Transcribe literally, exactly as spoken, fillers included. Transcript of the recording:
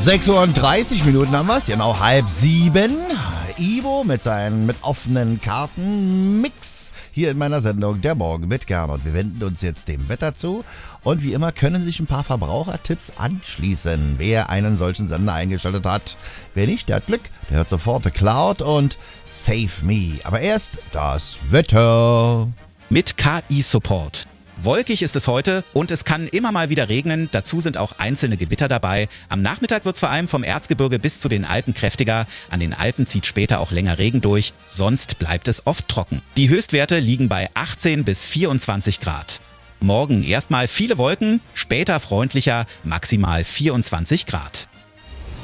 sechs Uhr und dreißig Minuten haben wir es, genau halb sieben. Ivo mit seinen mit offenen Karten Mix hier in meiner Sendung Der Morgen mit Gernot. Wir wenden uns jetzt dem Wetter zu und wie immer können sich ein paar Verbrauchertipps anschließen. Wer einen solchen Sender eingeschaltet hat, wer nicht, der hat Glück, der hört sofort The Cloud und Save Me. Aber erst das Wetter. Mit K I-Support. Wolkig ist es heute und es kann immer mal wieder regnen. Dazu sind auch einzelne Gewitter dabei. Am Nachmittag wird es vor allem vom Erzgebirge bis zu den Alpen kräftiger. An den Alpen zieht später auch länger Regen durch. Sonst bleibt es oft trocken. Die Höchstwerte liegen bei achtzehn bis vierundzwanzig Grad. Morgen erstmal viele Wolken, später freundlicher, maximal vierundzwanzig Grad.